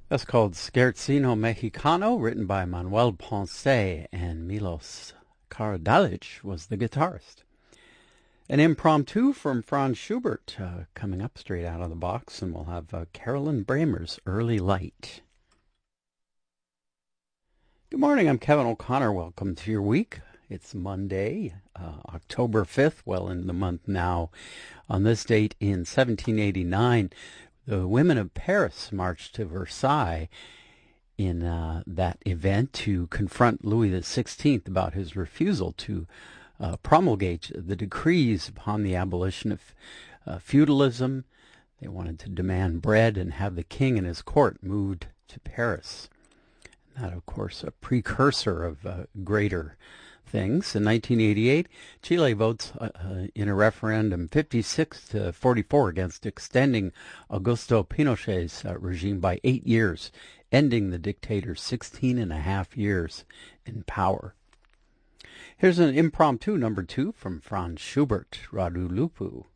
That's called Scherzino Mexicano, written by Manuel Ponce, and Milos Karadzic was the guitarist. An impromptu from Franz Schubert coming up straight out of the box, and we'll have Carolyn Bramer's Early Light. Good morning, I'm Kevin O'Connor. Welcome to your week. It's Monday, October 5th, well in the month now. On this date in 1789, the women of Paris marched to Versailles in that event to confront Louis XVI about his refusal to promulgate the decrees upon the abolition of feudalism. They wanted to demand bread and have the king and his court moved to Paris. And that, of course, a precursor of greater things. In 1988, Chile votes in a referendum 56-44 against extending Augusto Pinochet's regime by 8 years, ending the dictator's 16 and a half years in power. Here's an impromptu number 2 from Franz Schubert, Radu Lupu.